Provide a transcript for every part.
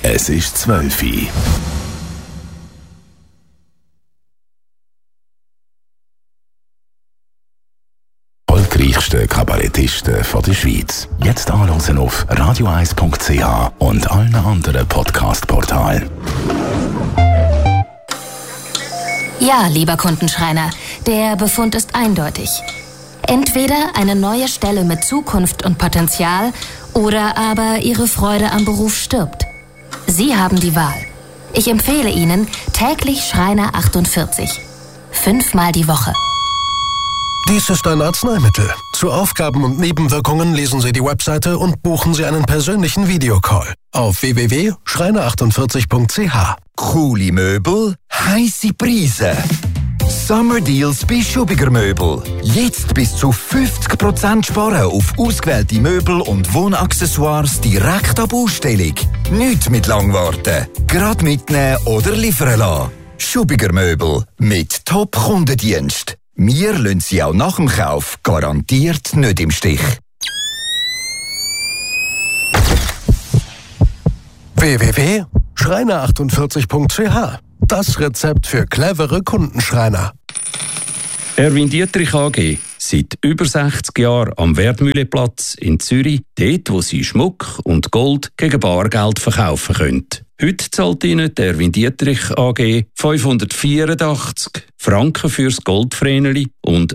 Es ist 12 Uhr. Erfolgreichsten Kabarettisten der Schweiz. Jetzt anhören auf radio1.ch und allen anderen Podcast-Portalen. Ja, lieber Kundenschreiner, der Befund ist eindeutig. Entweder eine neue Stelle mit Zukunft und Potenzial oder aber Ihre Freude am Beruf stirbt. Sie haben die Wahl. Ich empfehle Ihnen täglich Schreiner 48. 5-mal die Woche. Dies ist ein Arzneimittel. Zu Aufgaben und Nebenwirkungen lesen Sie die Webseite und buchen Sie einen persönlichen Videocall auf www.schreiner48.ch. Coole Möbel, heisse Preise. Summer Deals bei Schubiger Möbel. Jetzt bis zu 50% sparen auf ausgewählte Möbel und Wohnaccessoires direkt ab Ausstellung. Nicht mit lang warten. Gerade mitnehmen oder liefern lassen. Schubiger Möbel mit Top-Kundendienst. Wir lassen Sie auch nach dem Kauf garantiert nicht im Stich. www.schreiner48.ch. Das Rezept für clevere Kundenschreiner. Erwin Dietrich AG. Seit über 60 Jahren am Wertmühleplatz in Zürich, dort wo Sie Schmuck und Gold gegen Bargeld verkaufen können. Heute zahlt Ihnen der Erwin Dietrich AG 584 Franken fürs Goldvreneli und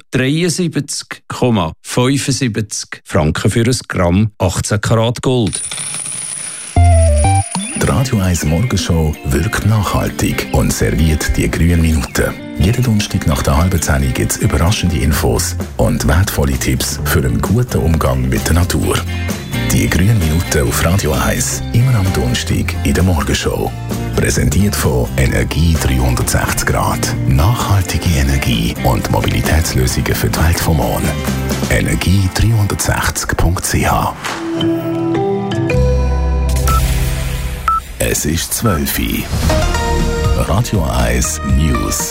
73,75 Franken für ein Gramm 18 Karat Gold. Die Radio 1 Morgenshow wirkt nachhaltig und serviert die grünen Minuten. Jeden Donnerstag nach der halben 10 gibt es überraschende Infos und wertvolle Tipps für einen guten Umgang mit der Natur. Die grünen Minuten auf Radio 1, immer am Donnerstag in der Morgenshow. Präsentiert von Energie 360 Grad. Nachhaltige Energie und Mobilitätslösungen für die Welt vom Morgen. Energie360.ch. Es ist 12 Uhr. Radio 1 News.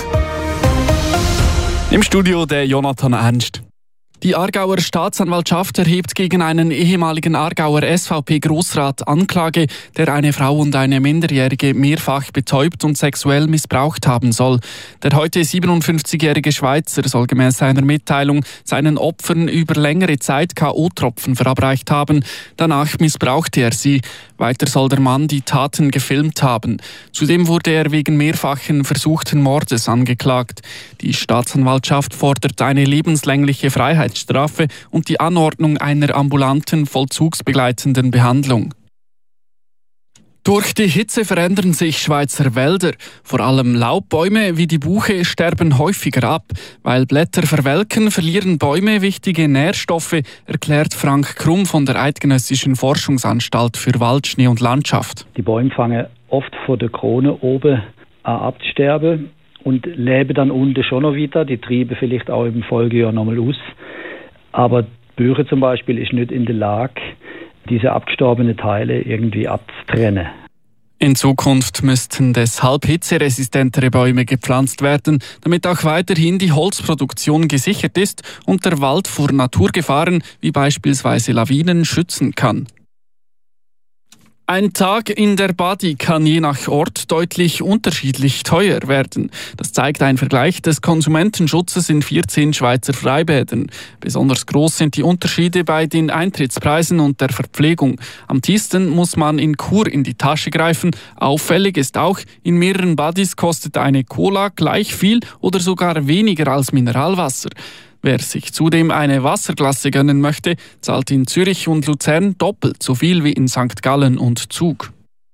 Im Studio der Jonathan Ernst. Die Aargauer Staatsanwaltschaft erhebt gegen einen ehemaligen Aargauer SVP-Grossrat Anklage, der eine Frau und eine Minderjährige mehrfach betäubt und sexuell missbraucht haben soll. Der heute 57-jährige Schweizer soll gemäß seiner Mitteilung seinen Opfern über längere Zeit K.O.-Tropfen verabreicht haben. Danach missbrauchte er sie. Weiter soll der Mann die Taten gefilmt haben. Zudem wurde er wegen mehrfachen versuchten Mordes angeklagt. Die Staatsanwaltschaft fordert eine lebenslängliche Freiheitsstrafe und die Anordnung einer ambulanten, vollzugsbegleitenden Behandlung. Durch die Hitze verändern sich Schweizer Wälder. Vor allem Laubbäume wie die Buche sterben häufiger ab. Weil Blätter verwelken, verlieren Bäume wichtige Nährstoffe, erklärt Frank Krumm von der Eidgenössischen Forschungsanstalt für Wald, Schnee und Landschaft. Die Bäume fangen oft von der Krone oben an abzusterben und leben dann unten schon noch weiter. Die Triebe vielleicht auch im Folgejahr nochmal aus. Aber die Buche zum Beispiel ist nicht in der Lage, diese abgestorbenen Teile irgendwie abzutrennen. In Zukunft müssten deshalb hitzeresistentere Bäume gepflanzt werden, damit auch weiterhin die Holzproduktion gesichert ist und der Wald vor Naturgefahren wie beispielsweise Lawinen schützen kann. Ein Tag in der Badi kann je nach Ort deutlich unterschiedlich teuer werden. Das zeigt ein Vergleich des Konsumentenschutzes in 14 Schweizer Freibädern. Besonders groß sind die Unterschiede bei den Eintrittspreisen und der Verpflegung. Am tiefsten muss man in Chur in die Tasche greifen. Auffällig ist auch, in mehreren Badis kostet eine Cola gleich viel oder sogar weniger als Mineralwasser. Wer sich zudem eine Wasserklasse gönnen möchte, zahlt in Zürich und Luzern doppelt so viel wie in St. Gallen und Zug.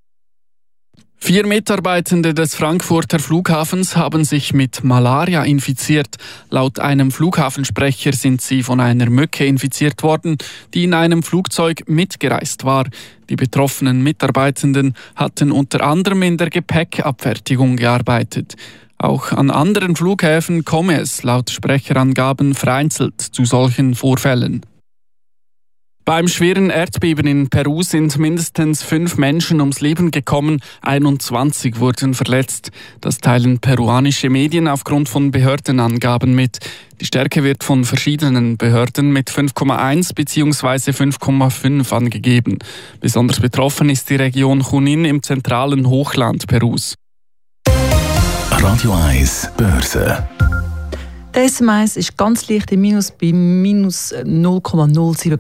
4 Mitarbeitende des Frankfurter Flughafens haben sich mit Malaria infiziert. Laut einem Flughafensprecher sind sie von einer Mücke infiziert worden, die in einem Flugzeug mitgereist war. Die betroffenen Mitarbeitenden hatten unter anderem in der Gepäckabfertigung gearbeitet. Auch an anderen Flughäfen komme es laut Sprecherangaben vereinzelt zu solchen Vorfällen. Beim schweren Erdbeben in Peru sind mindestens 5 Menschen ums Leben gekommen, 21 wurden verletzt. Das teilen peruanische Medien aufgrund von Behördenangaben mit. Die Stärke wird von verschiedenen Behörden mit 5,1 bzw. 5,5 angegeben. Besonders betroffen ist die Region Junín im zentralen Hochland Perus. Radio 1 Börse. Der SM1 ist ganz leicht im Minus bei minus 0,07%,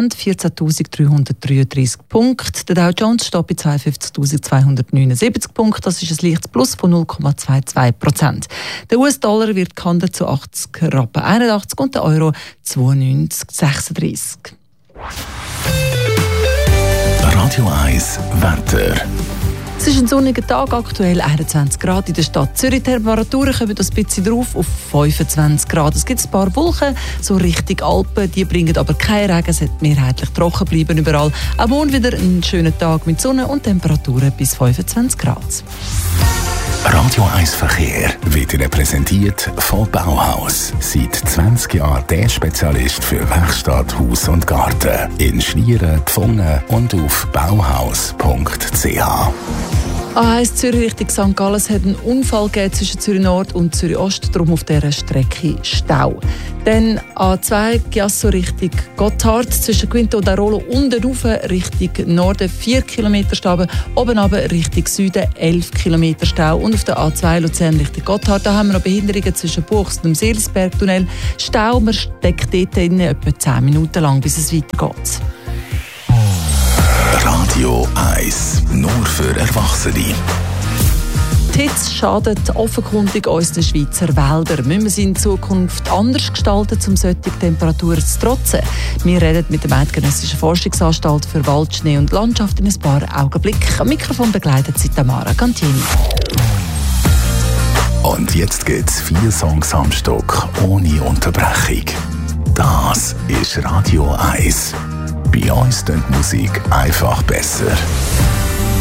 14.333 Punkte. Der Dow Jones steht bei 52.279 Punkten, das ist ein leichtes Plus von 0,22%. Der US-Dollar wird gehandelt zu 80,81 und der Euro 92,36. Radio 1 Wetter. Es ist ein sonniger Tag, aktuell 21 Grad in der Stadt Zürich. Die Temperaturen kommen ein bisschen drauf auf 25 Grad. Es gibt ein paar Wolken, so Richtung Alpen, die bringen aber keinen Regen. Es wird mehrheitlich trocken bleiben überall. Auch morgen wieder ein schöner Tag mit Sonne und Temperaturen bis 25 Grad. Radio 1 Verkehr wird Ihnen präsentiert von Bauhaus. Seit 20 Jahren der Spezialist für Werkstatt, Haus und Garten. In Schlieren, Pfungen und auf bauhaus.ch. A1 Zürich Richtung St. Gallen. Es hat einen Unfall gegeben zwischen Zürich Nord und Zürich Ost, darum auf dieser Strecke Stau. Dann A2 Chiasso Richtung Gotthard, zwischen Quinto und Arolo unten rauf Richtung Norden 4 Kilometer Stau, oben aber Richtung Süden 11 Kilometer Stau. Und auf der A2 Luzern Richtung Gotthard, da haben wir noch Behinderungen zwischen Buchs und dem Selsbergtunnel. Stau, man steckt dort innen etwa 10 Minuten lang, bis es weitergeht. Radio 1, nur für Erwachsene. Die Hitze schadet offenkundig unseren Schweizer Wäldern. Müssen wir sie in Zukunft anders gestalten, um solche Temperaturen zu trotzen? Wir reden mit der Eidgenössischen Forschungsanstalt für Wald, Schnee und Landschaft in ein paar Augenblicken. Am Mikrofon begleitet sie Tamara Cantini. Und jetzt gibt's 4 Songs am Stück, ohne Unterbrechung. Das ist Radio 1. Bei uns klingt Musik einfach besser.